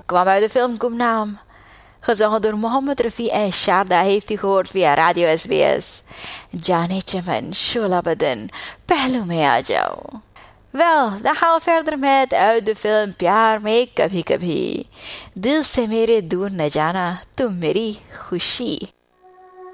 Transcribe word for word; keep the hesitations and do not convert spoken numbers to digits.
kwam uit de film Gumnaam. Gezongen door Mohammed Rafi en Sharda heeft u gehoord via Radio S B S. Jane Chaman, Shola Badan, Pehlu Mein Aa Jao. Wel, dan gaan we verder met uit de film Pyar Mein Kabhi Kabhi. Dil se mere dur na jana, tum meri khushi.